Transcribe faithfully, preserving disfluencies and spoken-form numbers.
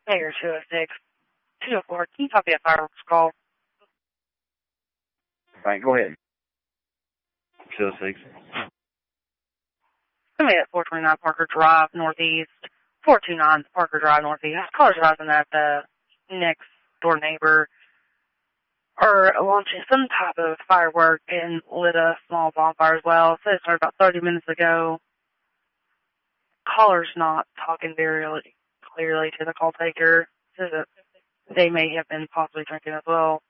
Mayor two oh six, two oh four, can you copy a fireworks call? Right, go ahead. two oh six. Come in at four twenty-nine Parker Drive, Northeast. four two nine Parker Drive, Northeast. Callers advising that the next door neighbor are launching some type of firework and lit a small bonfire as well. So it started about thirty minutes ago. Caller's not talking very clearly to the call taker. Says that they may have been possibly drinking as well.